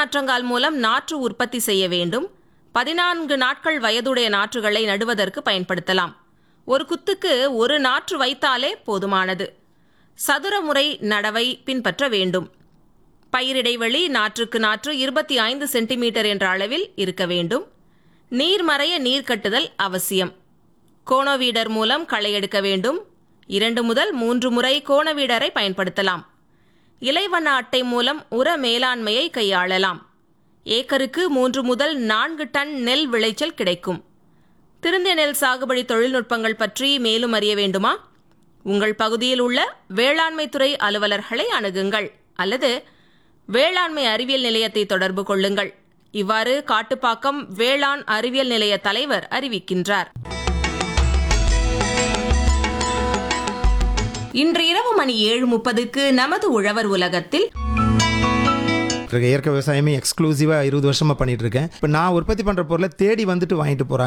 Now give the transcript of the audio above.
நாற்றங்கால் மூலம் நாற்று உற்பத்தி செய்ய வேண்டும். 14 நாட்கள் வயதுடைய நாற்றுகளை நடுவதற்கு பயன்படுத்தலாம். ஒரு குத்துக்கு ஒரு நாற்று வைத்தாலே போதுமானது. சதுர முறை நடவை பின்பற்ற வேண்டும். பயிரிடைவெளி நாற்றுக்கு நாற்று 25 சென்டிமீட்டர் என்ற அளவில் இருக்க வேண்டும். நீர்மறைய நீர் கட்டுதல் அவசியம். கோணவீடர் மூலம் களை எடுக்க வேண்டும். 2 முதல் 3 முறை கோணவீடரை பயன்படுத்தலாம். இலைவண்ண அட்டை மூலம் உர மேலாண்மையை கையாளலாம். ஏக்கருக்கு 3 முதல் 4 டன் நெல் விளைச்சல் கிடைக்கும். திருந்திய நெல் சாகுபடி தொழில்நுட்பங்கள் பற்றி மேலும் அறிய வேண்டுமா? உங்கள் பகுதியில் உள்ள வேளாண்மை துறை அலுவலர்களை அணுகுங்கள் அல்லது வேளாண்மை அறிவியல் நிலையத்தை தொடர்பு கொள்ளுங்கள். இவ்வாறு காட்டுப்பாக்கம் வேளாண் அறிவியல் நிலைய தலைவர் அறிவிக்கின்றார். இன்று இரவு மணி 7:30க்கு நமது உழவர் உலகத்தில் இயற்கை விவசாயமே எக்ஸ்க்ளூசிவாக 20 வருஷமாக பண்ணிட்டு இருக்கேன். இப்போ நான் உற்பத்தி பண்ணுற பொருளை தேடி வந்துட்டு வாங்கிட்டு போகிறாங்க.